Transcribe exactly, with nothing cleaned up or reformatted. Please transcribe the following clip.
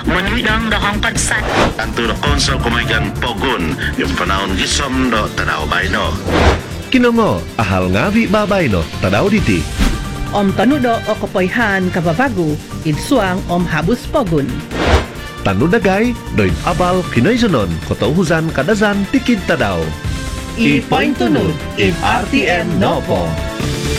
Manuidang dakang padsat. Anto na konsol kumaygan pogun, yung panahon gisom no tanaw bayno. Kinongo, ahal ngavi babay no, tadaw diti. Om tanudo o kapoyhan kababago, idsuang om habus pogun. Tanudagay, doy abal kinaysunon, kotauhusan kadazan tikid tadaw. I-point tunod, if R T M no po.